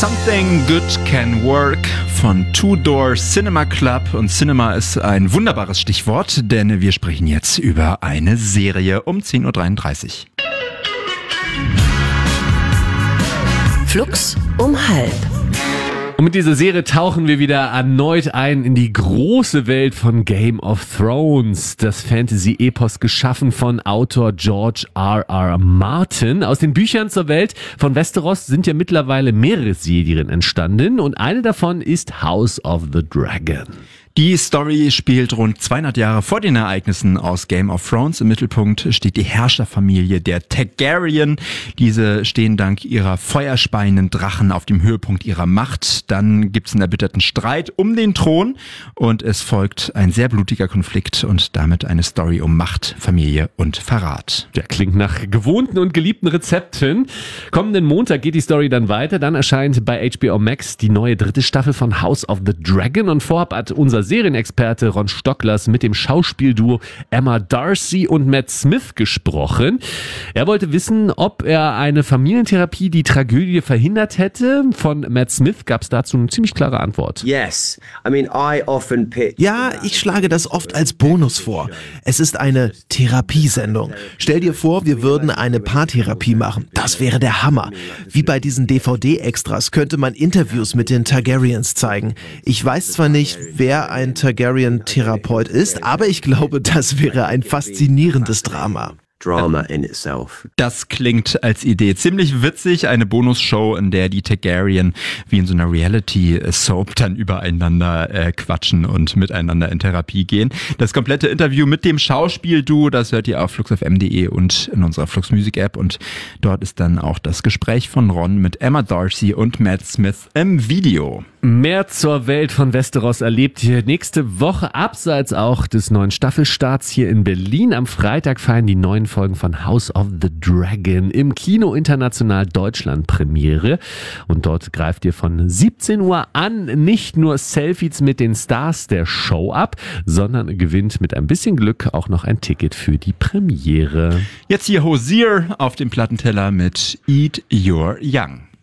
Something Good Can Work von Two Door Cinema Club. Und Cinema ist ein wunderbares Stichwort, denn wir sprechen jetzt über eine Serie um 10.33 Uhr. Flux um halb. Und mit dieser Serie tauchen wir wieder erneut ein in die große Welt von Game of Thrones. Das Fantasy-Epos geschaffen von Autor George R.R. Martin. Aus den Büchern zur Welt von Westeros sind ja mittlerweile mehrere Serien entstanden und eine davon ist House of the Dragon. Die Story spielt rund 200 Jahre vor den Ereignissen aus Game of Thrones. Im Mittelpunkt steht die Herrscherfamilie der Targaryen. Diese stehen dank ihrer feuerspeienden Drachen auf dem Höhepunkt ihrer Macht. Dann gibt's einen erbitterten Streit um den Thron und es folgt ein sehr blutiger Konflikt und damit eine Story um Macht, Familie und Verrat. Ja, klingt nach gewohnten und geliebten Rezepten. Kommenden Montag geht die Story dann weiter. Dann erscheint bei HBO Max die neue 3. Staffel von House of the Dragon und vorab hat unser Serienexperte Ron Stocklers mit dem Schauspielduo Emma Darcy und Matt Smith gesprochen. Er wollte wissen, ob er eine Familientherapie die Tragödie verhindert hätte. Von Matt Smith gab es dazu eine ziemlich klare Antwort. Ja, ich schlage das oft als Bonus vor. Es ist eine Therapiesendung. Stell dir vor, wir würden eine Paartherapie machen. Das wäre der Hammer. Wie bei diesen DVD-Extras könnte man Interviews mit den Targaryens zeigen. Ich weiß zwar nicht, wer ein Targaryen-Therapeut ist, aber ich glaube, das wäre ein faszinierendes Drama. Das klingt als Idee ziemlich witzig, eine Bonusshow, in der die Targaryen wie in so einer Reality-Soap dann übereinander quatschen und miteinander in Therapie gehen. Das komplette Interview mit dem Schauspielduo, das hört ihr auf fluxfm.de und in unserer Flux Music App und dort ist dann auch das Gespräch von Ron mit Emma Darcy und Matt Smith im Video. Mehr zur Welt von Westeros erlebt ihr nächste Woche, abseits auch des neuen Staffelstarts hier in Berlin. Am Freitag feiern die neuen Folgen von House of the Dragon im Kino International Deutschland Premiere. Und dort greift ihr von 17 Uhr an nicht nur Selfies mit den Stars der Show ab, sondern gewinnt mit ein bisschen Glück auch noch ein Ticket für die Premiere. Jetzt hier Hozier auf dem Plattenteller mit Eat Your Young.